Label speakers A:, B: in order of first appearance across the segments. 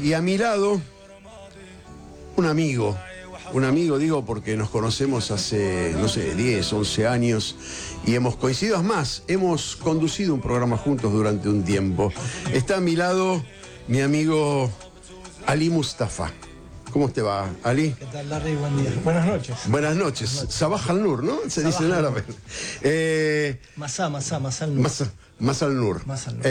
A: y a mi lado, un amigo digo porque nos conocemos hace, no sé, 10, 11 años y hemos coincidido, es más, hemos conducido un programa juntos durante un tiempo. Está a mi lado mi amigo Ali Mustafa. ¿Cómo te va, Ali?
B: ¿Qué tal, Larry? Buen día. Buenas noches.
A: Buenas noches. Sabah al-Nur, ¿no? Se dice en árabe.
B: Masá al-Nur.
A: Más al Nur.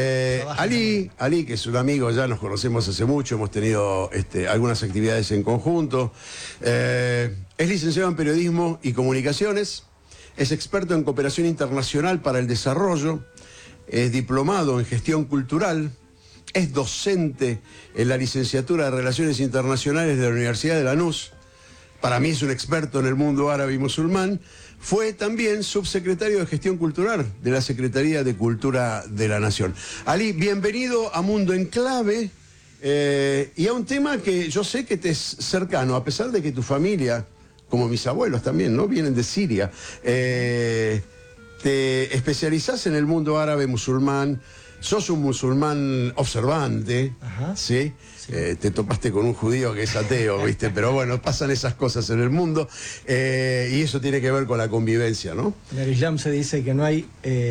A: Ali, que es un amigo, ya nos conocemos hace mucho, hemos tenido algunas actividades en conjunto. Es licenciado en Periodismo y Comunicaciones, es experto en Cooperación Internacional para el Desarrollo, es diplomado en Gestión Cultural, es docente en la licenciatura de Relaciones Internacionales de la Universidad de Lanús. Para mí es un experto en el mundo árabe y musulmán. Fue también subsecretario de Gestión Cultural de la Secretaría de Cultura de la Nación. Ali, bienvenido a Mundo en Clave y a un tema que yo sé que te es cercano, a pesar de que tu familia, como mis abuelos también, ¿no?, vienen de Siria. Te especializás en el mundo árabe musulmán. Sos un musulmán observante, ¿sí? Sí. Te topaste con un judío que es ateo, ¿viste? Pero bueno, pasan esas cosas en el mundo y eso tiene que ver con la convivencia, ¿no?
B: En el Islam se dice que no hay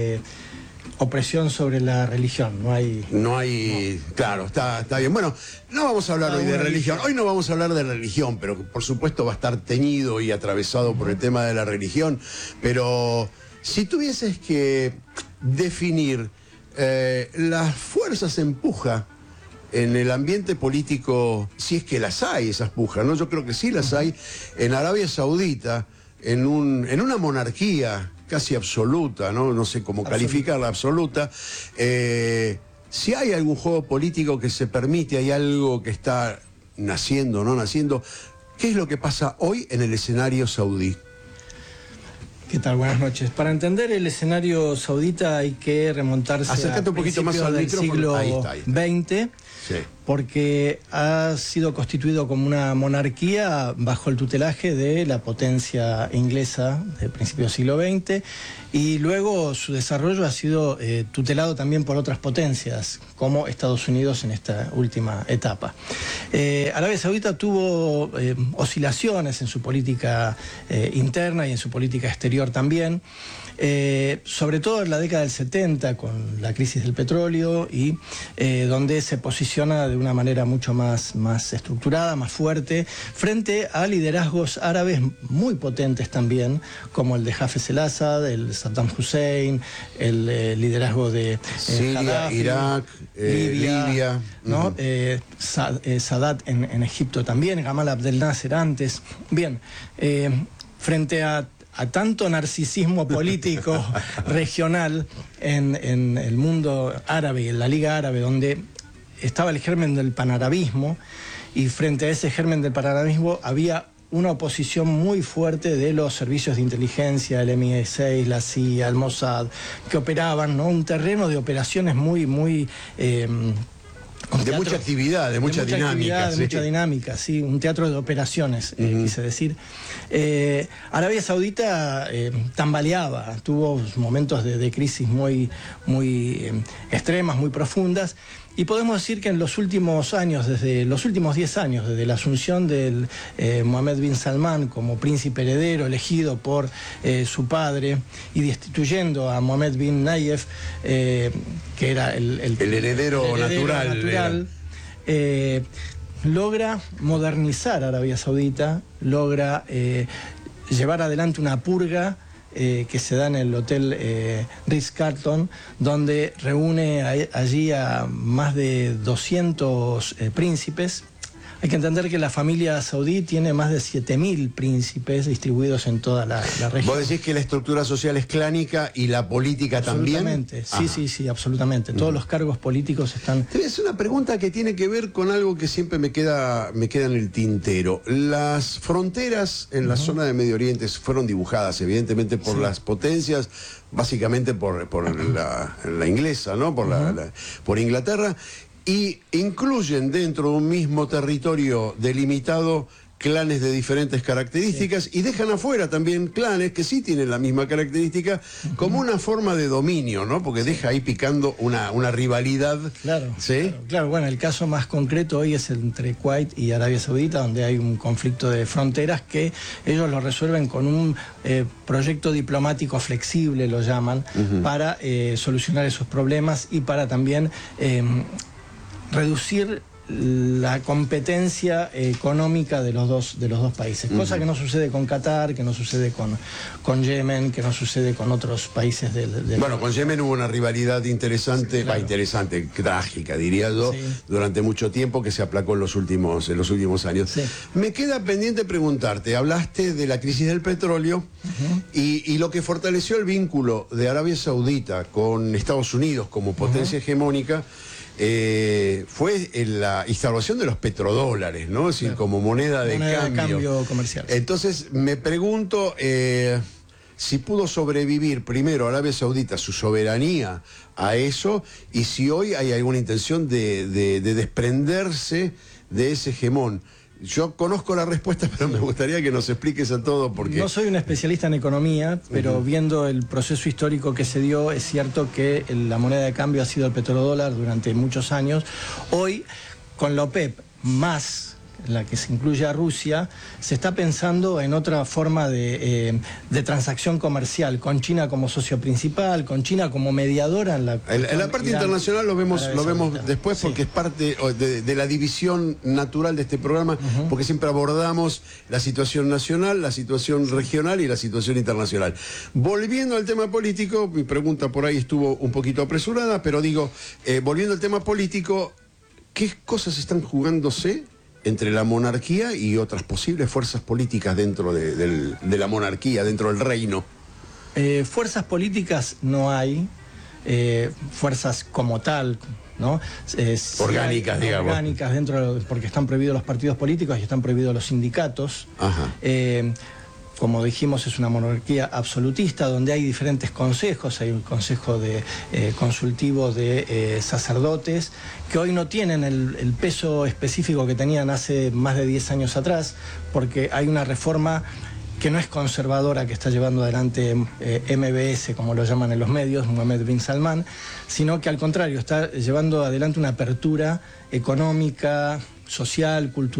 B: opresión sobre la religión, no hay...
A: Claro, está bien. Bueno, no vamos a hablar hoy de religión. Hoy no vamos a hablar de religión, pero por supuesto va a estar teñido y atravesado por el tema de la religión. Pero si tuvieses que definir... las fuerzas empuja en el ambiente político, si es que las hay, esas pujas, ¿no? Yo creo que sí las hay en Arabia Saudita, en una monarquía casi absoluta, ¿no? No sé cómo calificarla, absoluta. Si hay algún juego político que se permite, hay algo que está naciendo, ¿no? Naciendo. ¿Qué es lo que pasa hoy en el escenario saudí?
B: ¿Qué tal? Buenas noches. Para entender el escenario saudita hay que remontarse
A: a
B: un poquito más al siglo XX, sí, porque ha sido constituido como una monarquía bajo el tutelaje de la potencia inglesa de principios del siglo XX y luego su desarrollo ha sido tutelado también por otras potencias como Estados Unidos en esta última etapa. Arabia Saudita tuvo oscilaciones en su política interna y en su política exterior también, sobre todo en la década del 70 con la crisis del petróleo y donde se posiciona de una manera mucho más estructurada, más fuerte, frente a liderazgos árabes muy potentes también, como el de Hafez el-Assad, el Saddam Hussein, el liderazgo de
A: Siria, Gaddafi, Irak, Libia,
B: ¿no? Sadat en Egipto también, Gamal Abdel Nasser antes. Bien, frente a tanto narcisismo político regional en el mundo árabe, en la Liga Árabe, donde estaba el germen del panarabismo, y frente a ese germen del panarabismo había una oposición muy fuerte de los servicios de inteligencia, el MI6, la CIA, el Mossad, que operaban, ¿no?, un terreno de operaciones muy
A: de mucha actividad, de mucha dinámica.
B: De mucha dinámica, sí, un teatro de operaciones, quise decir. Arabia Saudita tambaleaba, tuvo momentos de crisis muy extremas, muy profundas, y podemos decir que en los últimos años, desde los últimos 10 años, desde la asunción del Mohammed bin Salman como príncipe heredero elegido por su padre y destituyendo a Mohammed bin Nayef, que era el heredero natural, logra modernizar Arabia Saudita, logra llevar adelante una purga que se da en el Hotel Ritz-Carlton, donde reúne allí a más de 200 príncipes. Hay que entender que la familia saudí tiene más de 7.000 príncipes distribuidos en toda la región.
A: ¿Vos decís que la estructura social es clánica y la política también?
B: Absolutamente, sí, absolutamente. Todos los cargos políticos están...
A: Te voy a hacer una pregunta que tiene que ver con algo que siempre me queda en el tintero. Las fronteras en la zona de Medio Oriente fueron dibujadas, evidentemente, por las potencias, básicamente por la inglesa, ¿no? Por Inglaterra. Y incluyen dentro de un mismo territorio delimitado clanes de diferentes características, y dejan afuera también clanes que sí tienen la misma característica, como una forma de dominio, ¿no? Porque deja ahí picando una rivalidad.
B: Claro,
A: ¿sí?
B: claro. Bueno, el caso más concreto hoy es entre Kuwait y Arabia Saudita, donde hay un conflicto de fronteras que ellos lo resuelven con un proyecto diplomático flexible, lo llaman, para solucionar esos problemas y para también reducir la competencia económica de los dos países, cosa que no sucede con Qatar, que no sucede con Yemen, que no sucede con otros países del
A: Bueno, con Yemen hubo una rivalidad interesante, sí, claro, interesante, trágica, diría yo, sí, durante mucho tiempo, que se aplacó en los últimos años. Sí. Me queda pendiente preguntarte, hablaste de la crisis del petróleo y lo que fortaleció el vínculo de Arabia Saudita con Estados Unidos como potencia hegemónica fue la instauración de los petrodólares, ¿no? Es decir, claro, como moneda de cambio
B: comercial.
A: Entonces, me pregunto si pudo sobrevivir primero Arabia Saudita, su soberanía a eso, y si hoy hay alguna intención de desprenderse de ese hegemón. Yo conozco la respuesta, pero me gustaría que nos expliques a todo porque...
B: No soy un especialista en economía, pero viendo el proceso histórico que se dio, es cierto que la moneda de cambio ha sido el petrodólar durante muchos años. Hoy, con la OPEP más la que se incluye a Rusia, se está pensando en otra forma de transacción comercial, con China como socio principal, con China como mediadora en la
A: parte internacional lo vemos después, sí, porque es parte de la división natural de este programa, porque siempre abordamos la situación nacional, la situación regional y la situación internacional. Volviendo al tema político, mi pregunta por ahí estuvo un poquito apresurada, pero digo, volviendo al tema político, ¿qué cosas están jugándose entre la monarquía y otras posibles fuerzas políticas dentro de la monarquía, dentro del reino?
B: Fuerzas políticas no hay, fuerzas como tal, ¿no?
A: Orgánicas, digamos.
B: Orgánicas porque están prohibidos los partidos políticos y están prohibidos los sindicatos. Como dijimos, es una monarquía absolutista donde hay diferentes consejos. Hay un consejo consultivo de sacerdotes que hoy no tienen el peso específico que tenían hace más de 10 años atrás, porque hay una reforma que no es conservadora que está llevando adelante MBS, como lo llaman en los medios, Mohammed bin Salman, sino que al contrario está llevando adelante una apertura económica, social, cultural.